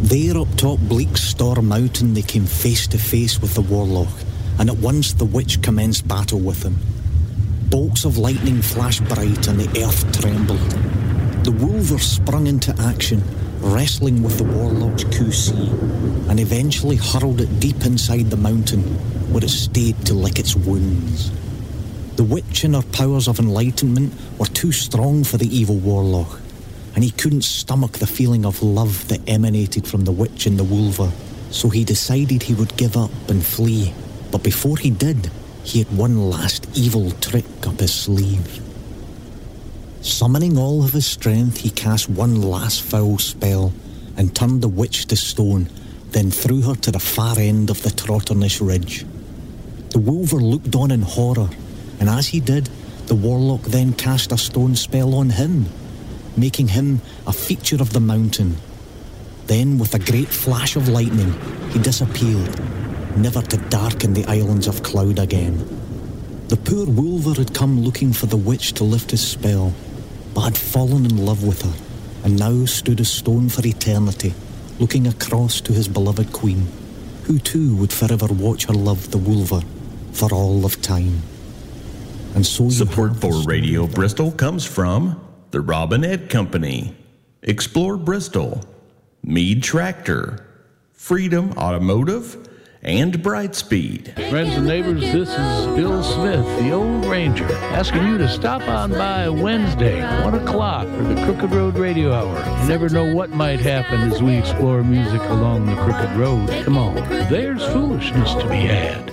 There up top Bleak Storm Mountain they came face to face with the warlock, and at once the witch commenced battle with him. Bolts of lightning flashed bright and the earth trembled. The Wolver sprung into action, wrestling with the warlock's QC, and eventually hurled it deep inside the mountain, where it stayed to lick its wounds. The witch and her powers of enlightenment were too strong for the evil warlock, and he couldn't stomach the feeling of love that emanated from the witch and the Wolver, so he decided he would give up and flee. But before he did, he had one last evil trick up his sleeve. Summoning all of his strength, he cast one last foul spell and turned the witch to stone, then threw her to the far end of the Trotternish Ridge. The Wolver looked on in horror, and as he did, the warlock then cast a stone spell on him, making him a feature of the mountain. Then, with a great flash of lightning, he disappeared, never to darken the islands of Cloud again. The poor Wolver had come looking for the witch to lift his spell, but had fallen in love with her, and now stood as stone for eternity, looking across to his beloved queen, who too would forever watch her love the Wolver for all of time. And so support for Radio Bristol comes from the Robin Ed Company, Explore Bristol, Mead Tractor, Freedom Automotive, and Brightspeed. Friends and neighbors, this is Bill Smith, the Old Ranger, asking you to stop on by Wednesday, 1 o'clock, for the Crooked Road Radio Hour. You never know what might happen as we explore music along the Crooked Road. Come on, there's foolishness to be had.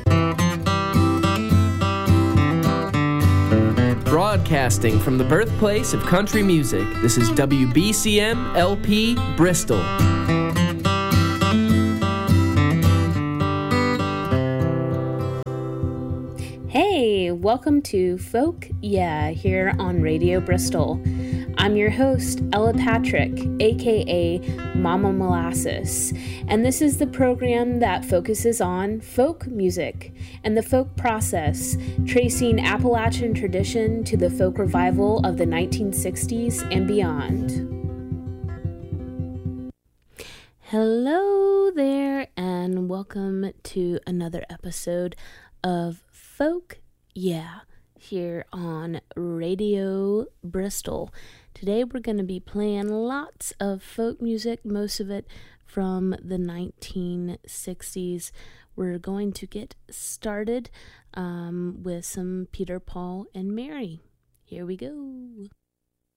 Broadcasting from the birthplace of country music, this is WBCM LP Bristol. Hey, welcome to Folk Yeah here on Radio Bristol. I'm your host, Ella Patrick, aka Mama Molasses, and this is the program that focuses on folk music and the folk process, tracing Appalachian tradition to the folk revival of the 1960s and beyond. Hello there, and welcome to another episode of Folk Yeah here on Radio Bristol. Today we're going to be playing lots of folk music, most of it from the 1960s. We're going to get started with some Peter, Paul, and Mary. Here we go.